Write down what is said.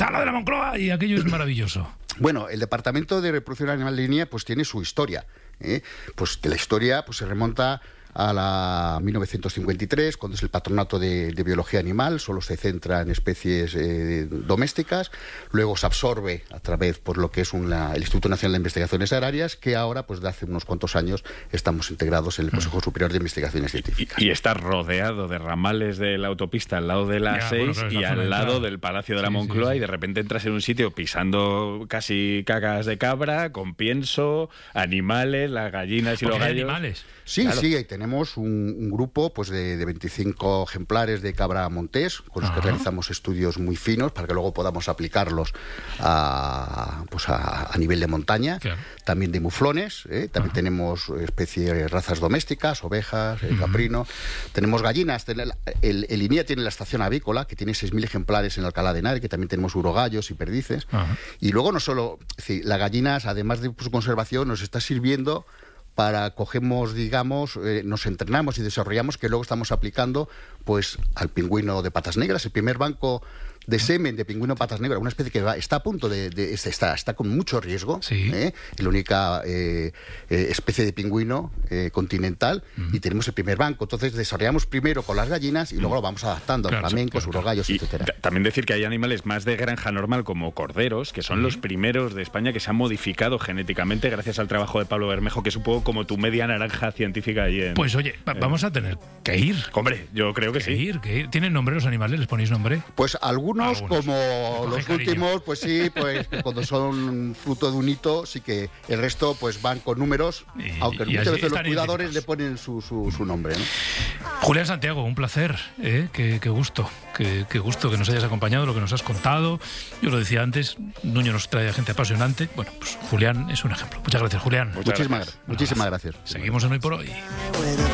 Sala de la Moncloa, y aquello es maravilloso. Bueno, el Departamento de Reproducción Animal de línea pues tiene su historia. Pues que la historia pues se remonta a la 1953, cuando es el Patronato de Biología Animal, solo se centra en especies domésticas, luego se absorbe a través por lo que es el Instituto Nacional de Investigaciones Agrarias, que ahora, pues de hace unos cuantos años, estamos integrados en el Consejo Superior de Investigaciones Científicas. Y está rodeado de ramales de la autopista al lado de la 6 y al lado del Palacio de la Moncloa, y de repente entras en un sitio pisando casi cacas de cabra, con pienso, animales, las gallinas y los gallos. ¿Animales? Sí, claro. Sí, ahí tenemos un grupo pues de 25 ejemplares de cabra montés, con los que realizamos estudios muy finos para que luego podamos aplicarlos a nivel de montaña. Claro. También de muflones, también tenemos especies, razas domésticas, ovejas, caprino. Tenemos gallinas. El INIA tiene la estación avícola, que tiene 6.000 ejemplares en Alcalá de Henares, que también tenemos urogallos y perdices. Y luego no solo, es decir, las gallinas, además de su conservación, nos está sirviendo nos entrenamos y desarrollamos, que luego estamos aplicando pues al pingüino de patas negras, el primer banco de semen de pingüino patas negras, una especie que está a punto está con mucho riesgo, la única especie de pingüino continental, y tenemos el primer banco. Entonces desarrollamos primero con las gallinas y luego lo vamos adaptando a flamencos, urogallos, etcétera. También decir que hay animales más de granja normal, como corderos, que son los primeros de España que se han modificado genéticamente gracias al trabajo de Pablo Bermejo, que es un poco como tu media naranja científica allí Pues oye, vamos a tener que ir. Hombre, yo creo que sí. ¿Tienen nombre los animales? ¿Les ponéis nombre? Pues algunos como los últimos, pues sí, pues cuando son fruto de un hito, sí, que el resto pues van con números, aunque muchas veces los cuidadores le ponen su nombre, ¿no? Julián Santiago, un placer, qué gusto, qué gusto que nos hayas acompañado, lo que nos has contado. Yo lo decía antes, Nuño nos trae a gente apasionante. Bueno, pues Julián es un ejemplo. Muchas gracias, Julián. Muchísimas gracias. Seguimos en Hoy por Hoy.